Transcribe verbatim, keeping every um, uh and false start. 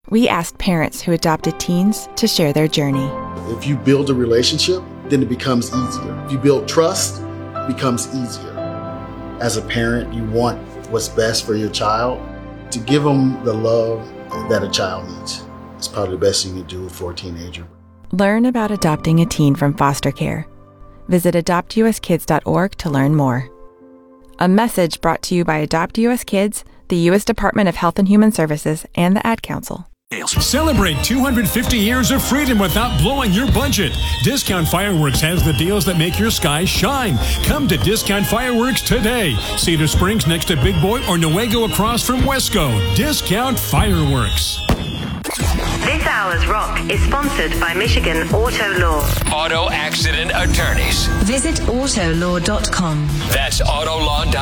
We asked parents who adopted teens to share their journey. If you build a relationship, then it becomes easier. If you build trust, it becomes easier. As a parent, you want what's best for your child. To give them the love that a child needs. It's probably the best you can do for a teenager. Learn about adopting a teen from foster care. Visit adopt u s kids dot org to learn more. A message brought to you by Adopt U S Kids, the U S Department of Health and Human Services, and the Ad Council. Celebrate two hundred fifty years of freedom without blowing your budget. Discount Fireworks has the deals that make your sky shine. Come to Discount Fireworks today. Cedar Springs next to Big Boy or Newaygo across from Wesco. Discount Fireworks. This hour's rock is sponsored by Michigan Auto Law. Auto accident attorneys. Visit auto law dot com. That's auto law dot com.